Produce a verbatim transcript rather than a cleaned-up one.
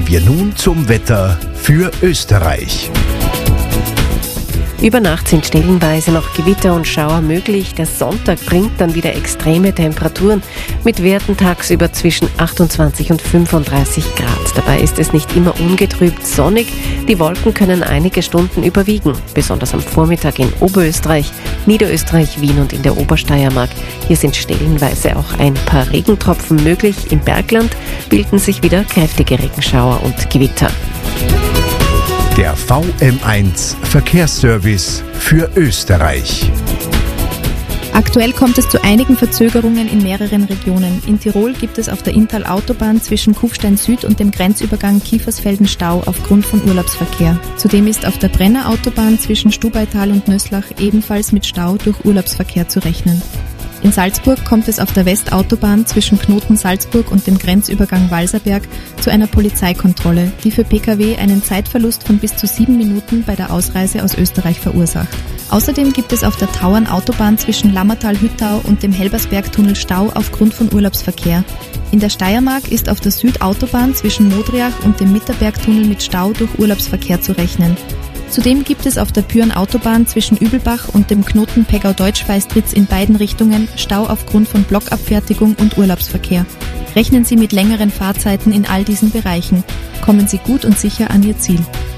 Kommen wir nun zum Wetter für Österreich. Über Nacht sind stellenweise noch Gewitter und Schauer möglich. Der Sonntag bringt dann wieder extreme Temperaturen mit Werten tagsüber zwischen achtundzwanzig und fünfunddreißig Grad. Dabei ist es nicht immer ungetrübt sonnig. Die Wolken können einige Stunden überwiegen, besonders am Vormittag in Oberösterreich, Niederösterreich, Wien und in der Obersteiermark. Hier sind stellenweise auch ein paar Regentropfen möglich. Im Bergland bilden sich wieder kräftige Regenschauer und Gewitter. Der V M eins Verkehrsservice für Österreich. Aktuell kommt es zu einigen Verzögerungen in mehreren Regionen. In Tirol gibt es auf der Inntal-Autobahn zwischen Kufstein Süd und dem Grenzübergang Kiefersfelden Stau aufgrund von Urlaubsverkehr. Zudem ist auf der Brenner-Autobahn zwischen Stubaital und Nöslach ebenfalls mit Stau durch Urlaubsverkehr zu rechnen. In Salzburg kommt es auf der Westautobahn zwischen Knoten Salzburg und dem Grenzübergang Walserberg zu einer Polizeikontrolle, die für Pkw einen Zeitverlust von bis zu sieben Minuten bei der Ausreise aus Österreich verursacht. Außerdem gibt es auf der Tauernautobahn zwischen Lammertal-Hüttau und dem Helbersbergtunnel Stau aufgrund von Urlaubsverkehr. In der Steiermark ist auf der Südautobahn zwischen Modriach und dem Mitterbergtunnel mit Stau durch Urlaubsverkehr zu rechnen. Zudem gibt es auf der Pyhrn-Autobahn zwischen Übelbach und dem Knoten Peggau-Deutschweistritz in beiden Richtungen Stau aufgrund von Blockabfertigung und Urlaubsverkehr. Rechnen Sie mit längeren Fahrzeiten in all diesen Bereichen. Kommen Sie gut und sicher an Ihr Ziel.